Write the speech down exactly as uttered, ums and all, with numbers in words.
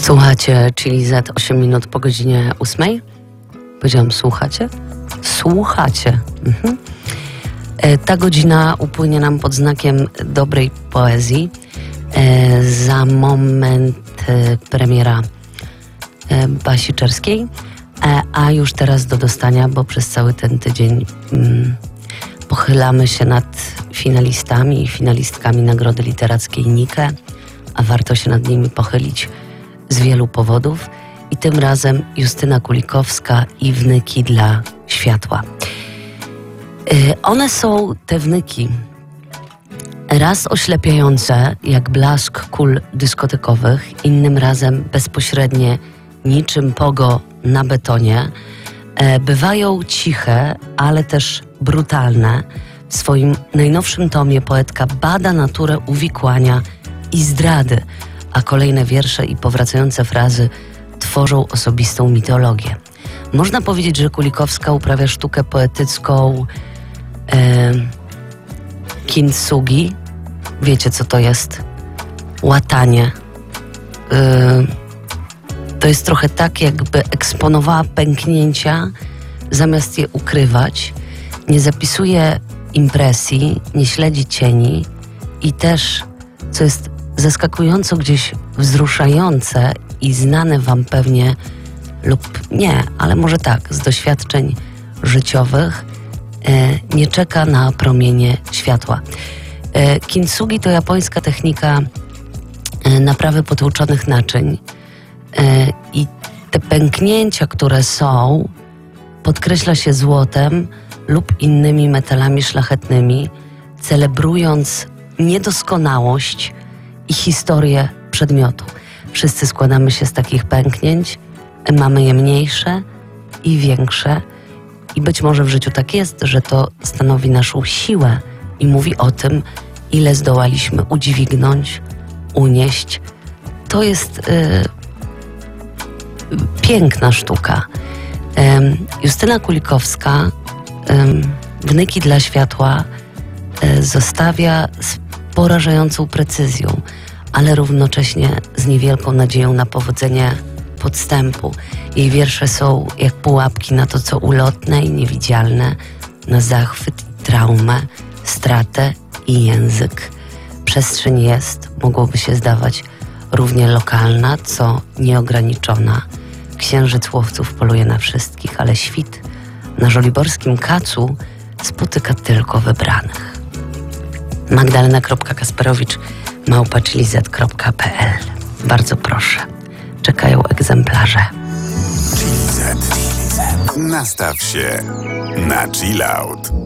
Słuchacie Chili Z, osiem minut po godzinie ósmej. Powiedziałam słuchacie? Słuchacie. Mhm. E, ta godzina upłynie nam pod znakiem dobrej poezji. E, za moment e, premiera e, Basi Czerskiej, e, a już teraz do dostania, bo przez cały ten tydzień mm, pochylamy się nad finalistami i finalistkami Nagrody Literackiej Nike, a warto się nad nimi pochylić z wielu powodów. I tym razem Justyna Kulikowska i Wnyki dla światła. Yy, one są, te wnyki, raz oślepiające jak blask kul dyskotekowych, innym razem bezpośrednie niczym pogo na betonie. Yy, bywają ciche, ale też brutalne. W swoim najnowszym tomie poetka bada naturę uwikłania i zdrady, a kolejne wiersze i powracające frazy tworzą osobistą mitologię. Można powiedzieć, że Kulikowska uprawia sztukę poetycką e, kintsugi. Wiecie, co to jest? Łatanie. E, to jest trochę tak, jakby eksponowała pęknięcia, zamiast je ukrywać. Nie zapisuje impresji, nie śledzi cieni i też, co jest zaskakująco gdzieś wzruszające i znane wam pewnie lub nie, ale może tak, z doświadczeń życiowych, e, nie czeka na promienie światła. E, kintsugi to japońska technika e, naprawy potłuczonych naczyń e, i te pęknięcia, które są, podkreśla się złotem lub innymi metalami szlachetnymi, celebrując niedoskonałość i historię przedmiotu. Wszyscy składamy się z takich pęknięć, mamy je mniejsze i większe i być może w życiu tak jest, że to stanowi naszą siłę i mówi o tym, ile zdołaliśmy udźwignąć, unieść. To jest y, piękna sztuka. Y, Justyna Kulikowska y, Wnyki dla światła y, zostawia z porażającą precyzją, ale równocześnie z niewielką nadzieją na powodzenie podstępu. Jej wiersze są jak pułapki na to, co ulotne i niewidzialne, na zachwyt i traumę, stratę i język. Przestrzeń jest, mogłoby się zdawać, równie lokalna, co nieograniczona. Księżyc łowców poluje na wszystkich, ale świt na żoliborskim kacu spotyka tylko wybranych. Magdalena Kasperowicz małpa chilliz kropka p l. Bardzo proszę. Czekają egzemplarze. Chilli Z. Nastaw się na chill out.